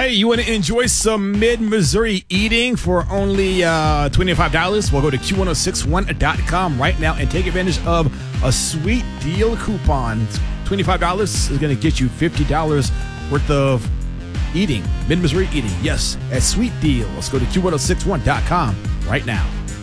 Hey, you want to enjoy some Mid-Missouri eating for only $25? Well, go to Q1061.com right now and take advantage of a sweet deal coupon. $25 is going to get you $50 worth of eating. Mid-Missouri eating. Yes, a sweet deal. Let's go to Q1061.com right now.